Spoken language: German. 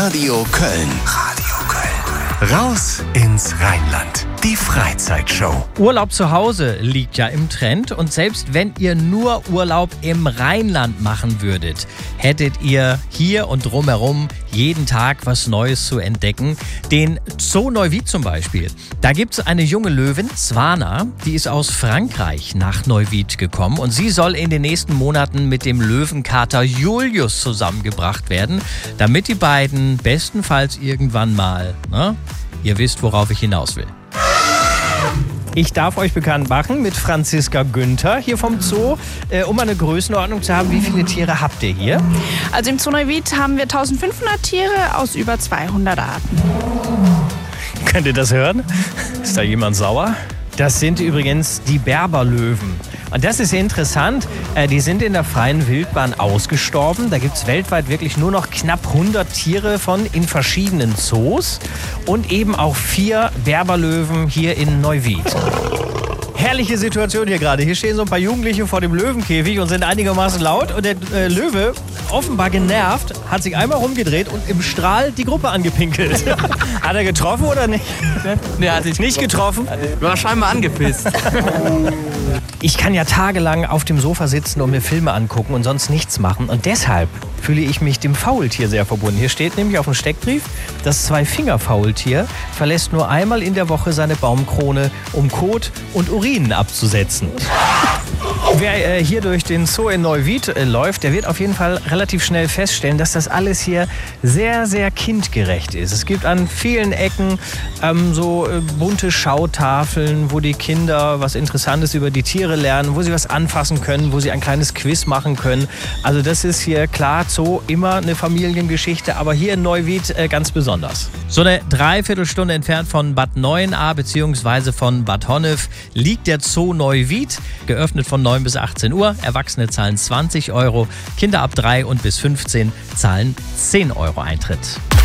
Radio Köln. Raus ins Rheinland. Die Freizeitshow. Urlaub zu Hause liegt ja im Trend und selbst wenn ihr nur Urlaub im Rheinland machen würdet, hättet ihr hier und drumherum jeden Tag was Neues zu entdecken. Den Zoo Neuwied zum Beispiel. Da gibt es eine junge Löwin, Zwana, die ist aus Frankreich nach Neuwied gekommen und sie soll in den nächsten Monaten mit dem Löwenkater Julius zusammengebracht werden, damit die beiden bestenfalls irgendwann mal, ihr wisst, worauf ich hinaus will. Ich darf euch bekannt machen mit Franziska Günther hier vom Zoo, um eine Größenordnung zu haben. Wie viele Tiere habt ihr hier? Also im Zoo Neuwied haben wir 1500 Tiere aus über 200 Arten. Könnt ihr das hören? Ist da jemand sauer? Das sind übrigens die Berberlöwen. Und das ist interessant, die sind in der freien Wildbahn ausgestorben. Da gibt es weltweit wirklich nur noch knapp 100 Tiere von in verschiedenen Zoos. Und eben auch 4 Berberlöwen hier in Neuwied. Herrliche Situation hier gerade. Hier stehen so ein paar Jugendliche vor dem Löwenkäfig und sind einigermaßen laut. Und der Löwe, offenbar genervt, hat sich einmal rumgedreht und im Strahl die Gruppe angepinkelt. Hat er getroffen oder nicht? Nee, hat sich Nicht getroffen? War scheinbar angepisst. Ich kann ja tagelang auf dem Sofa sitzen und mir Filme angucken und sonst nichts machen. Und deshalb fühle ich mich dem Faultier sehr verbunden. Hier steht nämlich auf dem Steckbrief, das Zweifinger-Faultier verlässt nur einmal in der Woche seine Baumkrone, um Kot und Urin abzusetzen. Wer hier durch den Zoo in Neuwied läuft, der wird auf jeden Fall relativ schnell feststellen, dass das alles hier sehr, sehr kindgerecht ist. Es gibt an vielen Ecken so bunte Schautafeln, wo die Kinder was Interessantes über die Tiere lernen, wo sie was anfassen können, wo sie ein kleines Quiz machen können. Also das ist hier klar Zoo immer eine Familiengeschichte, aber hier in Neuwied ganz besonders. So eine Dreiviertelstunde entfernt von Bad Neuenahr bzw. von Bad Honnef liegt der Zoo Neuwied, geöffnet von 9 bis 18 Uhr. Erwachsene zahlen 20 €, Kinder ab 3 und bis 15 zahlen 10 € Eintritt.